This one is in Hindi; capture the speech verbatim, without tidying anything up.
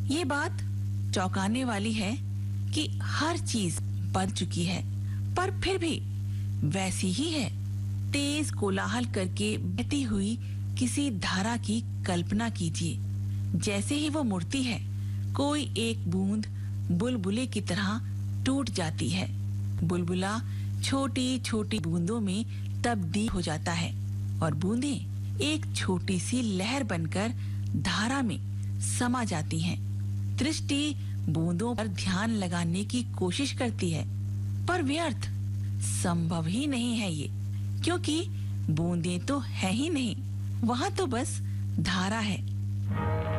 ये बात चौंकाने वाली है कि हर चीज बन चुकी है, पर फिर भी वैसी ही है। तेज कोलाहल करके बहती हुई किसी धारा की कल्पना कीजिए। जैसे ही वो मुड़ती है, कोई एक बूंद बुलबुले की तरह टूट जाती है। बुलबुला छोटी छोटी बूंदों में तब्दील हो जाता है और बूंदें एक छोटी सी लहर बनकर धारा में समा जाती हैं। दृष्टि बूंदों पर ध्यान लगाने की कोशिश करती है, पर व्यर्थ। संभव ही नहीं है ये, क्योंकि बूंदें तो है ही नहीं, वहां तो बस धारा है।